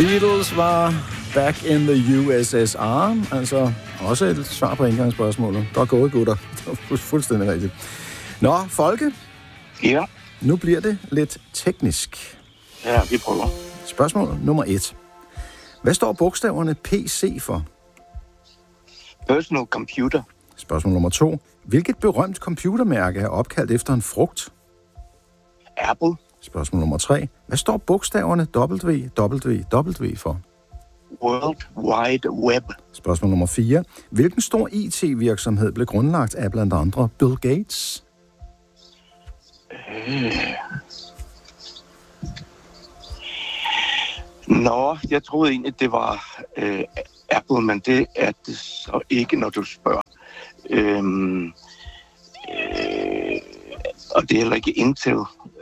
Beatles var back in the USSR. Altså også et svar på indgangsspørgsmålet. Godt gået, gutter. Det var fuldstændig rigtigt. Nå, Folke. Ja. Nu bliver det lidt teknisk. Ja, vi prøver. Spørgsmål nummer 1. Hvad står bogstaverne PC for? Personal computer. Spørgsmål nummer 2. Hvilket berømt computermærke er opkaldt efter en frugt? Apple. Spørgsmål nummer 3. Hvad står bogstaverne www for? World Wide Web. Spørgsmål nummer 4. Hvilken stor IT-virksomhed blev grundlagt af blandt andre Bill Gates? Jeg troede egentlig, det var Apple, men det er det så ikke, når du spørger. Og det er heller ikke Intel.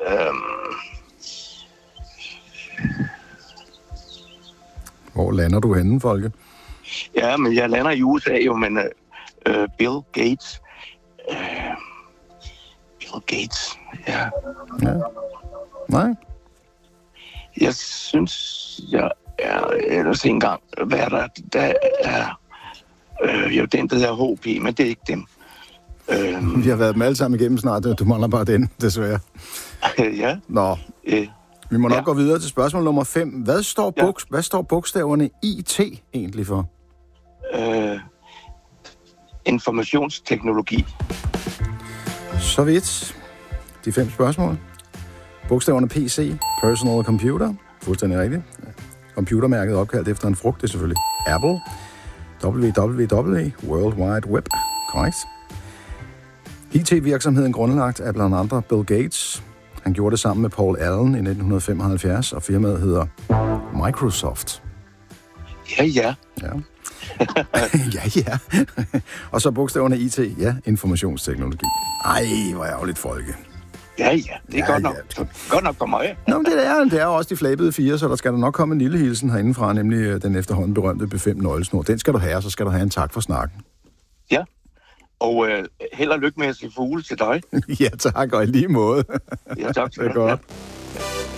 Hvor lander du henne, Folke? Ja, men jeg lander i USA jo, men Bill Gates. Bill Gates, ja. Nej. Jeg synes, jeg er ellers ikke engang, hvad er der er jo den, der hedder HP, men det er ikke dem. Vi har været dem alle sammen igennem snart, du mangler bare den, desværre. Ja. Nå, vi må nok gå videre til spørgsmål nummer 5. Hvad står bogstaverne IT egentlig for? Informationsteknologi. Så vidt. De 5 spørgsmål. Bogstaverne PC, personal computer, fuldstændig rigtigt. Computermærket opkaldt efter en frugt, det er selvfølgelig Apple. www, World Wide Web, korrekt. IT-virksomheden grundlagt af blandt andre Bill Gates. Han gjorde det sammen med Paul Allen i 1975, og firmaet hedder Microsoft. Ja. Ja. ja. Og så bogstaverne IT, ja, informationsteknologi. Ej, hvor ærgerligt, Folke. Ja, det er godt nok. Ja. Godt nok for mig. Nå, men det er jo også de flabede 4, så der skal der nok komme en lille hilsen herindefra, nemlig den efterhånden berømte B5-nøglesnor. Den skal du have, og så skal du have en tak for snakken. Ja, og held og lykke med at se fugle til dig. Ja, tak, og i lige måde. Ja, tak. Det er godt.